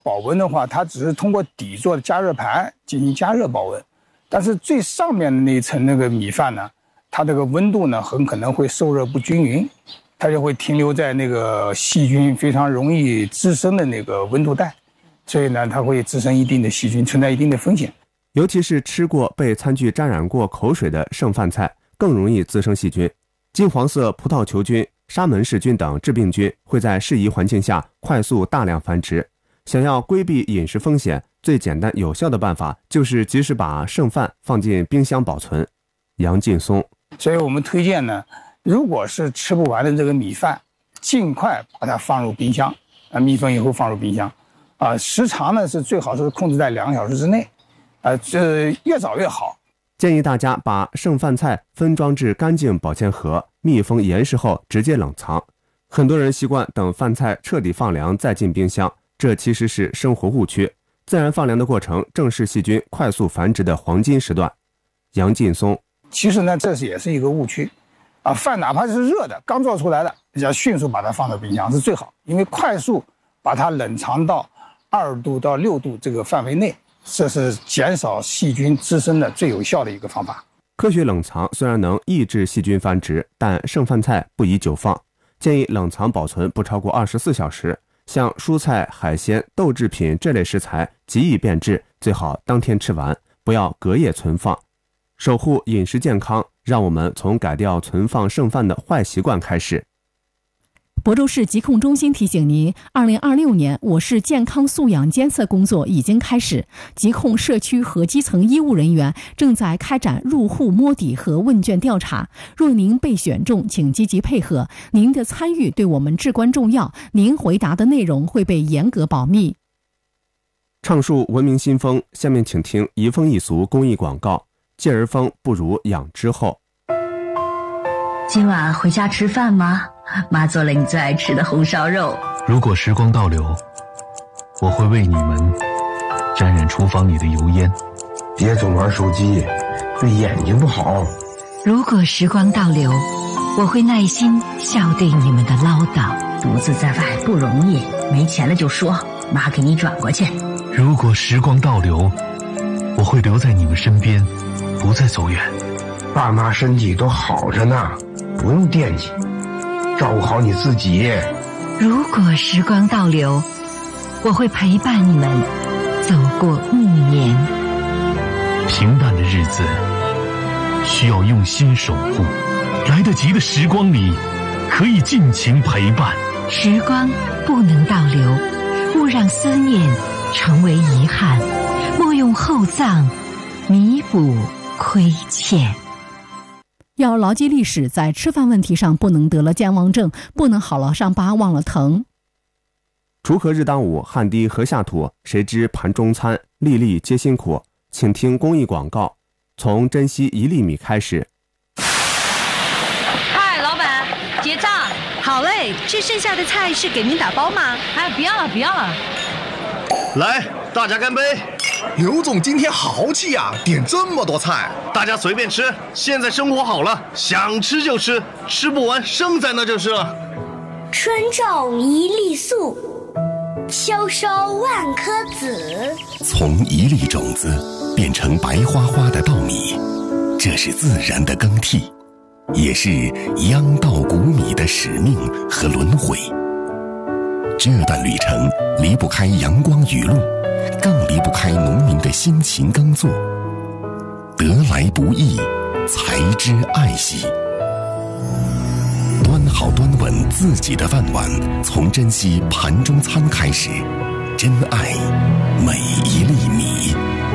保温的话，它只是通过底座的加热盘进行加热保温，但是最上面的那一层那个米饭呢，它这个温度呢很可能会受热不均匀，它就会停留在那个细菌非常容易滋生的那个温度带，所以呢，它会滋生一定的细菌，存在一定的风险。 尤其是吃过被餐具沾染过口水的剩饭菜，更容易滋生细菌。金黄色葡萄球菌、沙门氏菌等致病菌会在适宜环境下快速大量繁殖。想要规避饮食风险，最简单有效的办法就是及时把剩饭放进冰箱保存。杨劲松， 所以我们推荐呢，如果是吃不完的这个米饭，尽快把它放入冰箱，密封以后放入冰箱，时长呢是最好是控制在2个小时之内，这越早越好。 建议大家把剩饭菜分装至干净保鲜盒，密封严实后直接冷藏。很多人习惯等饭菜彻底放凉再进冰箱，这其实是生活误区。自然放凉的过程正是细菌快速繁殖的黄金时段。杨劲松， 其实呢，这也是一个误区，饭哪怕是热的，刚做出来的，要迅速把它放到冰箱是最好，因为快速把它冷藏到2度到6度这个范围内，这是减少细菌滋生的最有效的一个方法。 科学冷藏虽然能抑制细菌繁殖，但剩饭菜不宜久放，建议冷藏保存不超过24小时。像蔬菜、海鲜、豆制品这类食材极易变质，最好当天吃完，不要隔夜存放。守护饮食健康，让我们从改掉存放剩饭的坏习惯开始。 亳州市疾控中心提醒您，2026年我市健康素养监测工作已经开始，疾控社区和基层医务人员正在开展入户摸底和问卷调查。若您被选中，请积极配合，您的参与对我们至关重要，您回答的内容会被严格保密。 畅述文明新风，下面请听移风易俗公益广告：戒而风不如养之后。 今晚回家吃饭吗？妈做了你最爱吃的红烧肉。 如果时光倒流，我会为你们沾染厨房里的油烟。 别总玩手机，对眼睛不好。 如果时光倒流，我会耐心笑对你们的唠叨。独自在外不容易，没钱了就说，妈给你转过去。 如果时光倒流，我会留在你们身边，不再走远。 爸妈身体都好着呢，不用惦记，照顾好你自己。 如果时光倒流，我会陪伴你们走过暮年。 平淡的日子需要用心守护，来得及的时光里可以尽情陪伴。 时光不能倒流，勿让思念成为遗憾，莫用厚葬弥补亏欠。 要牢记历史，在吃饭问题上不能得了健忘症，不能好了伤疤忘了疼。 锄禾日当午，汗滴禾下土，谁知盘中餐，粒粒皆辛苦。请听公益广告，从珍惜1粒米开始。 嗨，老板，结账。好嘞，这剩下的菜是给您打包吗？哎，不要了，不要了。 来，大家干杯！ 刘总今天豪气啊，点这么多菜， 大家随便吃。现在生活好了，想吃就吃，吃不完剩在那就是了。 春种一粒粟，秋收万颗子。 从1粒种子变成白花花的稻米，这是自然的更替，也是秧稻谷米的使命和轮回。这段旅程离不开阳光雨露，更离不开农民的辛勤耕作。得来不易，才知爱惜。端好端稳自己的饭碗，从珍惜盘中餐开始，珍爱每1粒米。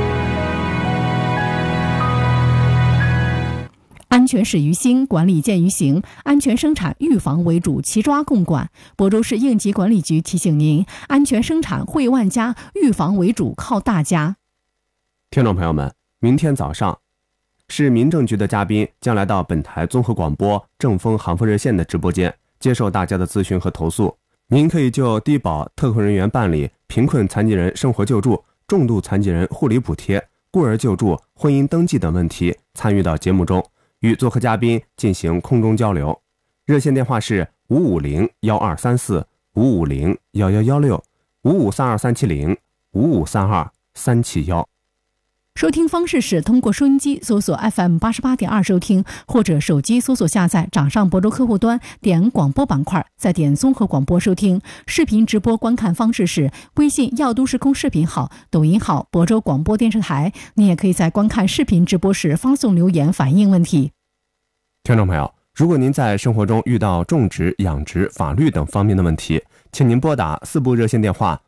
安全始于心，管理见于行，安全生产预防为主，齐抓共管。亳州市应急管理局提醒您，安全生产惠万家，预防为主靠大家。 听众朋友们，明天早上市民政局的嘉宾将来到本台综合广播正风航风热线的直播间，接受大家的咨询和投诉。您可以就低保特困人员办理、贫困残疾人生活救助、重度残疾人护理补贴、孤儿救助、婚姻登记等问题参与到节目中，与做客嘉宾进行空中交流。热线电话是550-1234、550-1116、 ，5532370，5532371。 收听方式是通过收音机搜索 FM88.2 收听，或者手机搜索下载掌上博州客户端，点广播板块，再点综合广播收听。视频直播观看方式是微信耀都时空视频号、抖音号博州广播电视台。你也可以在观看视频直播时发送留言反映问题。 听众朋友，如果您在生活中遇到种植、养殖、法律等方面的问题，请您拨打4部热线电话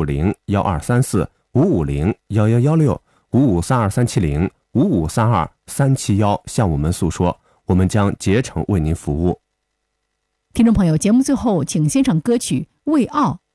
550-1234、550-1116、5532370、5532371向我们诉说，我们将竭诚为您服务。 听众朋友，节目最后请欣赏歌曲《卫傲》，